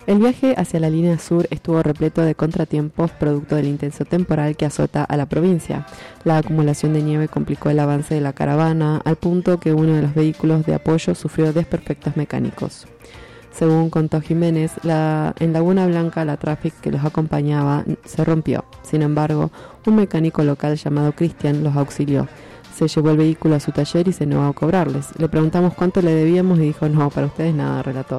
El viaje hacia la línea sur estuvo repleto de contratiempos producto del intenso temporal que azota a la provincia. La acumulación de nieve complicó el avance de la caravana al punto que uno de los vehículos de apoyo sufrió desperfectos mecánicos. Según contó Jiménez, en Laguna Blanca la Traffic que los acompañaba se rompió. Sin embargo, un mecánico local llamado Cristian los auxilió. Se llevó el vehículo a su taller y se negó a cobrarles. Le preguntamos cuánto le debíamos y dijo: no, para ustedes nada, relató.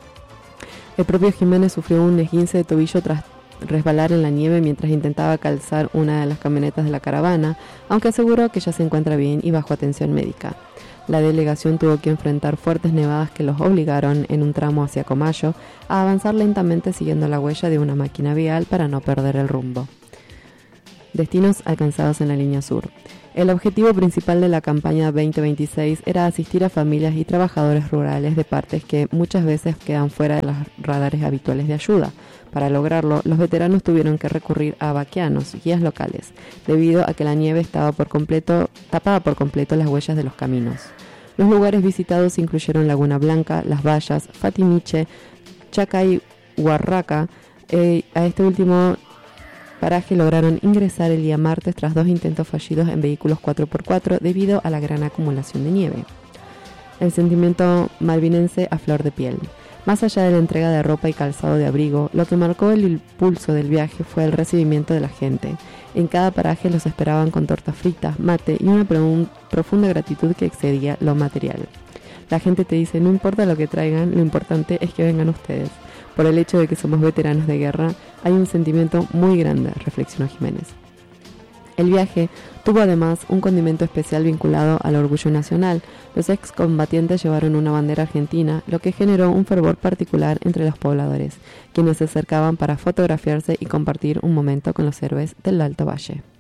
El propio Jiménez sufrió un esguince de tobillo tras resbalar en la nieve mientras intentaba calzar una de las camionetas de la caravana, aunque aseguró que ya se encuentra bien y bajo atención médica. La delegación tuvo que enfrentar fuertes nevadas que los obligaron, en un tramo hacia Comayo, a avanzar lentamente siguiendo la huella de una máquina vial para no perder el rumbo. Destinos alcanzados en la línea sur. El objetivo principal de la campaña 2026 era asistir a familias y trabajadores rurales de partes que muchas veces quedan fuera de los radares habituales de ayuda. Para lograrlo, los veteranos tuvieron que recurrir a vaqueanos, guías locales, debido a que la nieve tapaba por completo las huellas de los caminos. Los lugares visitados incluyeron Laguna Blanca, Las Vallas, Fatimiche, Chacay, Huarraca. A este último paraje lograron ingresar el día martes tras 2 intentos fallidos en vehículos 4x4 debido a la gran acumulación de nieve. El sentimiento malvinense a flor de piel. Más allá de la entrega de ropa y calzado de abrigo, lo que marcó el impulso del viaje fue el recibimiento de la gente. En cada paraje los esperaban con tortas fritas, mate y una profunda gratitud que excedía lo material. La gente te dice: no importa lo que traigan, lo importante es que vengan ustedes. Por el hecho de que somos veteranos de guerra, hay un sentimiento muy grande, reflexionó Jiménez. El viaje tuvo además un condimento especial vinculado al orgullo nacional. Los excombatientes llevaron una bandera argentina, lo que generó un fervor particular entre los pobladores, quienes se acercaban para fotografiarse y compartir un momento con los héroes del Alto Valle.